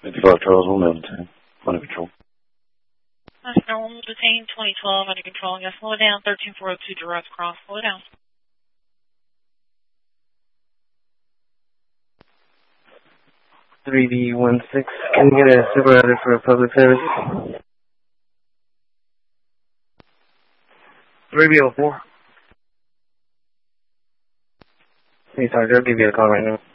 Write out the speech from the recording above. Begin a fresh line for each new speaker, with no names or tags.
55 Charles, will maintain. Under control.
National detain 2012 under control. Yes, slow it down. 13402 direct cross. Slow it down.
(3D16) can you get a supervisor for public service? 3B04. Hey, Sergeant, I'll give you a call right now.